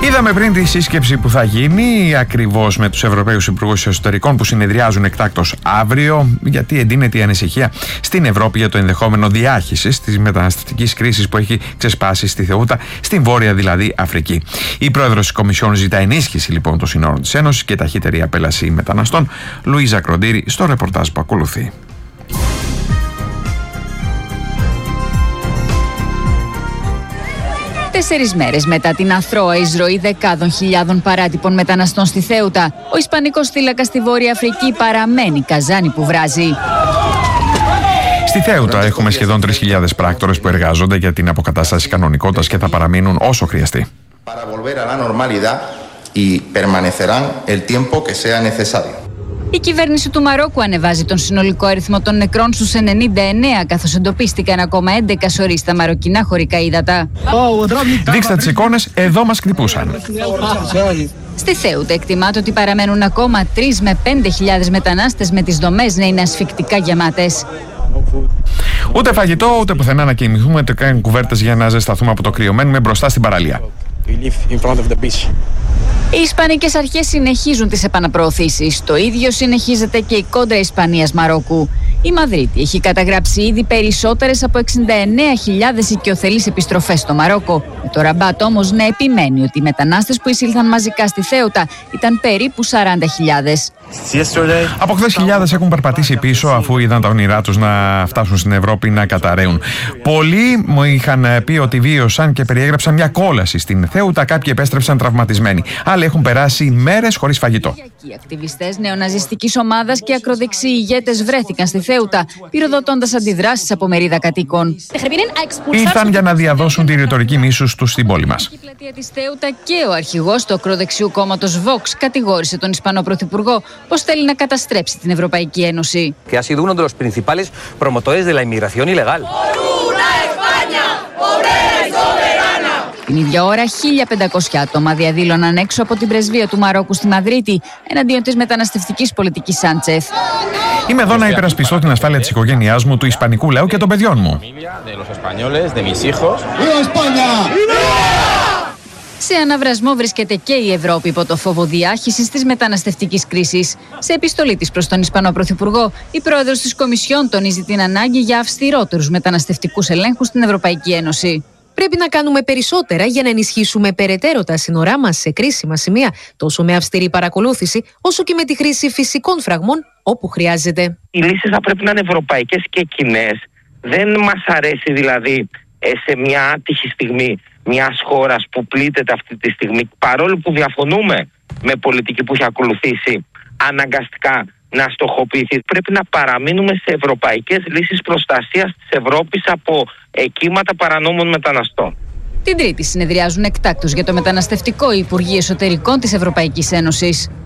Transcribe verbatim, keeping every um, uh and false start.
Είδαμε πριν τη σύσκεψη που θα γίνει ακριβώς με τους Ευρωπαίους Υπουργούς Εσωτερικών που συνεδριάζουν εκτάκτως αύριο, γιατί εντείνεται η ανησυχία στην Ευρώπη για το ενδεχόμενο διάχυσης της μεταναστευτικής κρίσης που έχει ξεσπάσει στη Θεούτα, στην Βόρεια δηλαδή Αφρική. Η πρόεδρος της Κομισιόν ζητά ενίσχυση λοιπόν των συνόρων της Ένωσης και ταχύτερη απέλαση μεταναστών. Λουίζα Κροντήρη στο ρεπορτάζ που ακολουθεί. Τέσσερις μέρες μετά την αθρώα εισρωή δεκάδων χιλιάδων παράτυπων μεταναστών στη Θέουτα, ο Ισπανικός θύλακας στη Βόρεια Αφρική παραμένει καζάνι που βράζει. Στη Θέουτα έχουμε σχεδόν τρεις χιλιάδες πράκτορες που εργάζονται για την αποκατάσταση κανονικότητας και θα παραμείνουν όσο χρειαστεί. Η κυβέρνηση του Μαρόκου ανεβάζει τον συνολικό αριθμό των νεκρών στους ενενήντα εννέα, καθώς εντοπίστηκαν ακόμα έντεκα σωροί στα μαροκινά χωρικά ύδατα. Δείξτε τις εικόνες, εδώ μας χτυπούσαν. Στη Θέουτα εκτιμάται ότι παραμένουν ακόμα τρεις με πέντε χιλιάδες μετανάστες με τις δομές να είναι ασφικτικά γεμάτες. Ούτε φαγητό, ούτε πουθενά να κοιμηθούμε, ούτε καν κουβέρτες για να ζεσταθούμε από το κρύο. Μένουμε μπροστά στην παραλία. Οι Ισπανικές αρχές συνεχίζουν τις επαναπροωθήσεις. Το ίδιο συνεχίζεται και η κόντρα Ισπανίας-Μαρόκου. Η Μαδρίτη έχει καταγράψει ήδη περισσότερες από εξήντα εννέα χιλιάδες οικειοθελείς επιστροφές στο Μαρόκο. Με το Ραμπάτ όμως να επιμένει ότι οι μετανάστες που εισήλθαν μαζικά στη Θέουτα ήταν περίπου σαράντα χιλιάδες. Από χθες χιλιάδες έχουν περπατήσει πίσω αφού είδαν τα όνειρά τους να φτάσουν στην Ευρώπη να καταραίουν. Πολλοί μου είχαν πει ότι βίωσαν και περιέγραψαν μια κόλαση στην Θέουτα. Κάποιοι επέστρεψαν τραυματισμένοι. Άλλοι έχουν περάσει μέρες χωρίς φαγητό. Οι ακτιβιστές νεοναζιστικής ομάδας και ακροδεξιοί ηγέτες βρέθηκαν στη Θέουτα, πυροδοτώντας αντιδράσεις από μερίδα κατοίκων. Ήρθαν για να διαδώσουν τη ρητορική μίσους τους στην πόλη μας. Στην πλατεία της Θέουτα και ο αρχηγός του ακροδεξιού κόμματος Vox κατηγόρησε τον Ισπανό Πρωθυπουργό πως θέλει να καταστρέψει την Ευρωπαϊκή Ένωση. Que ha sido uno de los principales promotores de la inmigración ilegal. Την ίδια ώρα, χίλια πεντακόσια άτομα διαδήλωναν έξω από την πρεσβεία του Μαρόκου στη Μαδρίτη εναντίον της μεταναστευτικής πολιτικής Σάντσεθ. Είμαι εδώ να υπερασπιστώ την ασφάλεια της οικογένειάς μου, του ισπανικού λαού και των παιδιών μου. Σε αναβρασμό βρίσκεται και η Ευρώπη υπό το φόβο διάχυσης της μεταναστευτικής κρίσης. Σε επιστολή της προς τον Ισπανό Πρωθυπουργό, η πρόεδρος της Κομισιόν τονίζει την ανάγκη για αυστηρότερους μεταναστευτικούς ελέγχους στην Ευρωπαϊκή Ένωση. Πρέπει να κάνουμε περισσότερα για να ενισχύσουμε περαιτέρω τα σύνορά μας σε κρίσιμα σημεία, τόσο με αυστηρή παρακολούθηση, όσο και με τη χρήση φυσικών φραγμών όπου χρειάζεται. Οι λύσεις θα πρέπει να είναι ευρωπαϊκές και κοινές. Δεν μας αρέσει δηλαδή σε μια άτυχη στιγμή μιας χώρας που πλήττεται αυτή τη στιγμή, παρόλο που διαφωνούμε με πολιτική που έχει ακολουθήσει, αναγκαστικά να στοχοποιηθεί. Πρέπει να παραμείνουμε σε ευρωπαϊκές λύσεις προστασίας της Ευρώπης από κύματα παρανόμων μεταναστών. Την Τρίτη συνεδριάζουν εκτάκτως για το μεταναστευτικό οι Υπουργοί Εσωτερικών της Ευρωπαϊκής Ένωσης.